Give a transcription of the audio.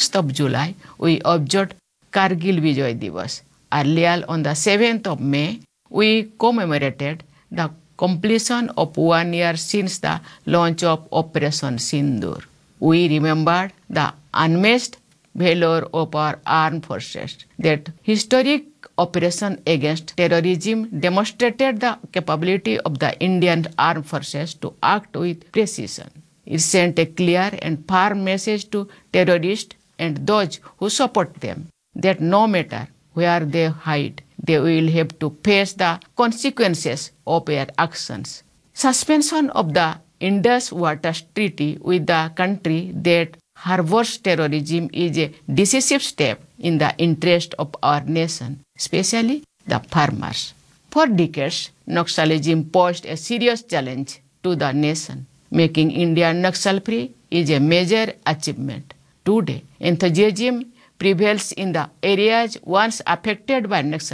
6th of July, we observed Kargil Vijay Divas. Earlier, on the 7th of May, we commemorated the completion of 1 year since the launch of Operation Sindoor. We remembered the unmatched valor of our armed forces. That historic operation against terrorism demonstrated the capability of the Indian armed forces to act with precision. It sent a clear and firm message to terrorists and those who support them that no matter where they hide, they will have to face the consequences of their actions. Suspension of the Indus Waters Treaty with the country that harbors terrorism is a decisive step in the interest of our nation, especially the farmers. For decades, Naxalism posed a serious challenge to the nation. Making India Naxal-free is a major achievement. Today, enthusiasm prevails in the areas once affected by Naxal.